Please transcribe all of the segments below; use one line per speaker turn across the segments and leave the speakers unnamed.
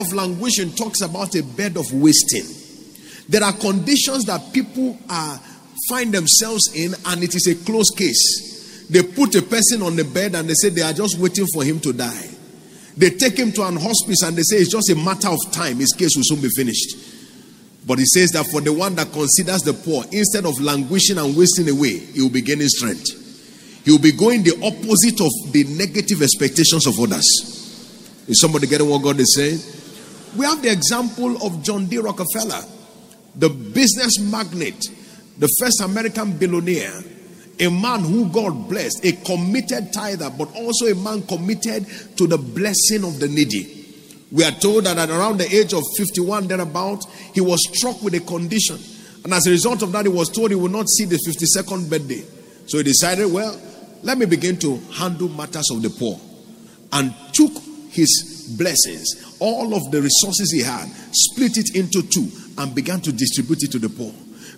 of languishing talks about a bed of wasting. There are conditions that people find themselves in, and it is a closed case. They put a person on the bed and they say they are just waiting for him to die. They take him to an hospice and they say it's just a matter of time. His case will soon be finished. But he says that for the one that considers the poor, instead of languishing and wasting away, he will be gaining strength. He will be going the opposite of the negative expectations of others. Is somebody getting what God is saying? We have the example of John D. Rockefeller, the business magnate, the first American billionaire, a man who God blessed, a committed tither, but also a man committed to the blessing of the needy. We are told that at around the age of 51, thereabout, he was struck with a condition. And as a result of that, he was told he would not see the 52nd birthday. So he decided, well, let me begin to handle matters of the poor. And took his blessings, all of the resources he had, split it into two, and began to distribute it to the poor.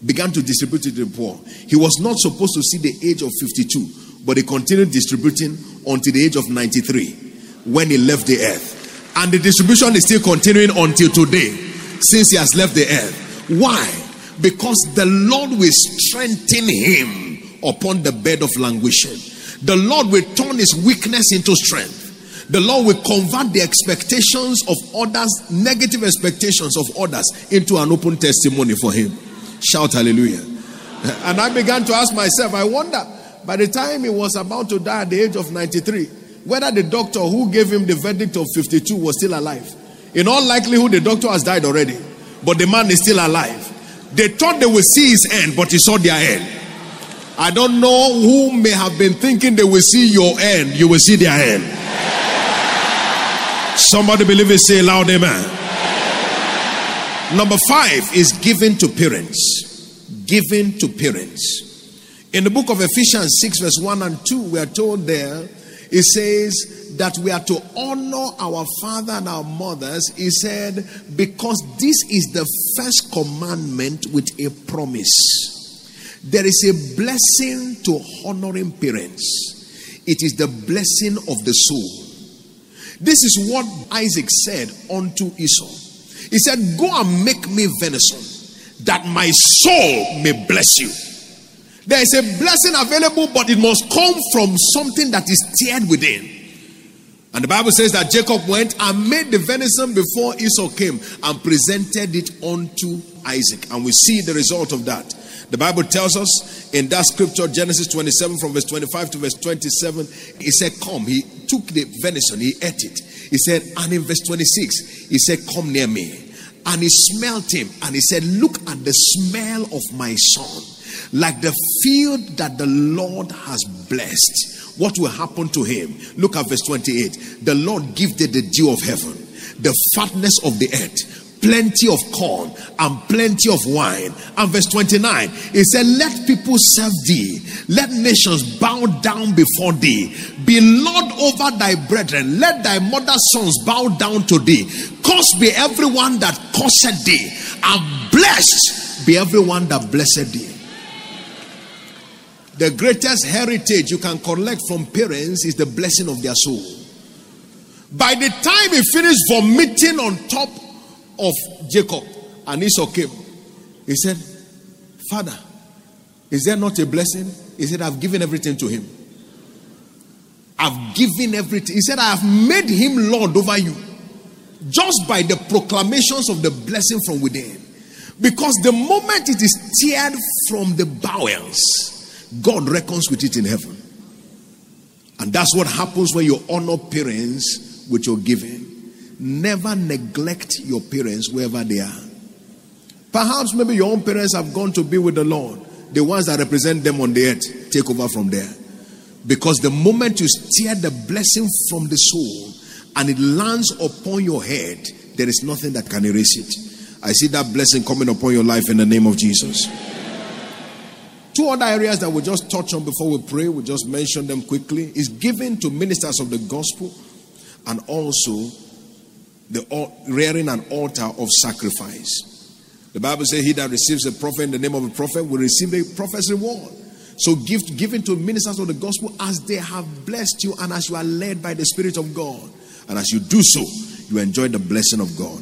He was not supposed to see the age of 52, but he continued distributing until the age of 93, when he left the earth. And the distribution is still continuing until today, since he has left the earth. Why? Because the Lord will strengthen him upon the bed of languishing. The Lord will turn his weakness into strength. The Lord will convert the expectations of others, negative expectations of others, into an open testimony for him. Shout hallelujah. And I began to ask myself, I wonder, by the time he was about to die at the age of 93, whether the doctor who gave him the verdict of 52 was still alive. In all likelihood, the doctor has died already, but the man is still alive. They thought they would see his end, but he saw their end. I don't know who may have been thinking they will see your end. You will see their end. Somebody believe it, say loud amen. Number 5 is giving to parents. Giving to parents. In the book of Ephesians 6 verse 1 and 2, we are told there, it says that we are to honor our father and our mothers. He said, because this is the first commandment with a promise. There is a blessing to honoring parents. It is the blessing of the soul. This is what Isaac said unto Esau. He said, go and make me venison, that my soul may bless you. There is a blessing available, but it must come from something that is stirred within. And the Bible says that Jacob went and made the venison before Esau came and presented it unto Isaac. And we see the result of that. The Bible tells us in that scripture, Genesis 27 from verse 25 to verse 27, he said, come. He took the venison, he ate it. He said, and in verse 26, he said, come near me. And he smelt him and he said, look at the smell of my son. Like the field that the Lord has blessed. What will happen to him? Look at verse 28. The Lord give thee the dew of heaven, the fatness of the earth, plenty of corn and plenty of wine. And verse 29, it said, let people serve thee, let nations bow down before thee. Be Lord over thy brethren, let thy mother's sons bow down to thee. Cursed be everyone that curseth thee, and blessed be everyone that blesseth thee. The greatest heritage you can collect from parents is the blessing of their soul. By the time he finished vomiting on top of Jacob and Esau came, he said, Father, is there not a blessing? He said, I've given everything to him. I've given everything. He said, I have made him Lord over you. Just by the proclamations of the blessing from within. Because the moment it is teared from the bowels, God reckons with it in heaven. And that's what happens when you honor parents with your giving. Never neglect your parents wherever they are. Perhaps maybe your own parents have gone to be with the Lord. The ones that represent them on the earth, take over from there. Because the moment you steer the blessing from the soul and it lands upon your head, there is nothing that can erase it. I see that blessing coming upon your life in the name of Jesus. 2 other areas that we'll just touch on before we pray, we'll just mention them quickly, is giving to ministers of the gospel and also the rearing an altar of sacrifice. The Bible says, he that receives a prophet in the name of a prophet will receive a prophet's reward. So giving to ministers of the gospel as they have blessed you and as you are led by the Spirit of God. And as you do so, you enjoy the blessing of God.